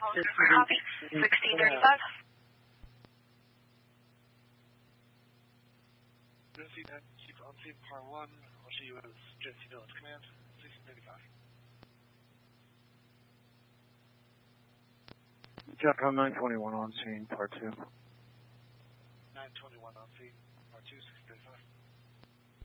Copy. 1635. Genesee 10, keep on scene, par 1. I'll show you as Genesee Village Command, 1635. Jetcom 921 on scene, part 2. 921 on scene, part 2, 635.